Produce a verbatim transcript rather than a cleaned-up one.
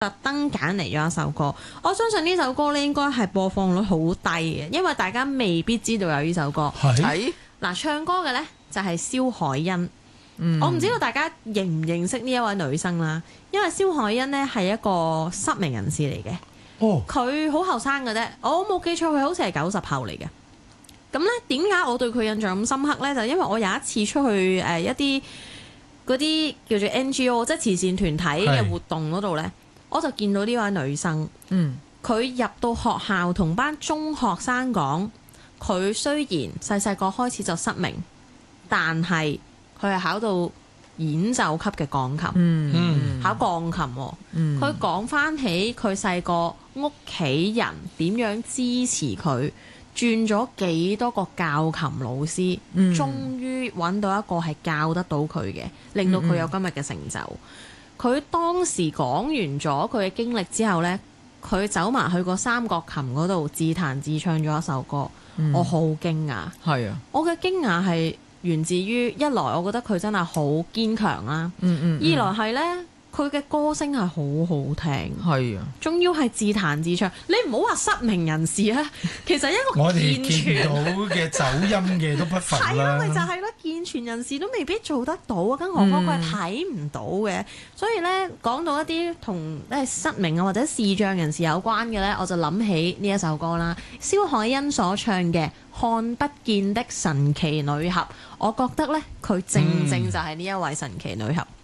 特登揀嚟咗一首歌，我相信呢首歌咧應該係播放率好低嘅，因為大家未必知道有呢首歌。 係嗱，唱歌嘅呢就係蕭海欣。 嗯、 我唔知道大家認唔認識呢一位女生啦，因為蕭海欣呢係一個失明人士嚟嘅。 哦， 佢好後生嘅啫，我冇記錯佢好似係九十後嚟嘅。咁呢點解我對佢印象咁深刻呢？就因為我有一次出去誒、呃、一啲嗰啲叫做 N G O 即係慈善團體嘅活動嗰度呢。我就見到呢位女生，嗯，佢入到學校同班中學生講，佢雖然細細個開始就失明，但係佢係考到演奏級嘅鋼琴，嗯，考鋼琴喎。佢講返起佢細個屋企人點樣支持佢，轉咗幾多個教琴老師，嗯、終於揾到一個係教得到佢嘅，令到佢有今日嘅成就。佢當時講完咗佢嘅經歷之後呢，佢走埋去個三角琴嗰度自彈自唱咗一首歌，嗯、我好驚訝。係啊，我嘅驚訝係源自於一來，我覺得佢真係好堅強啦。嗯嗯嗯、二來係呢，佢嘅歌聲係好好聽。係啊，仲要係自彈自唱。你唔好話失明人士啊，其實一個健全我哋見到嘅走音嘅都不乏啦。係啊， 咪就係咯，健全人士都未必做得到啊，更何況佢係睇唔到嘅。嗯、所以咧，講到一啲同誒失明啊或者視障人士有關嘅咧，我就諗起呢一首歌啦，蕭海欣所唱嘅《看不見的神奇女俠》，我覺得咧佢正正就係呢一位神奇女俠。嗯